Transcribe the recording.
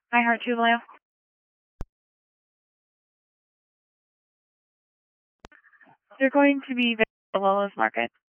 Hi, Heart Julio. They're going to be available as market.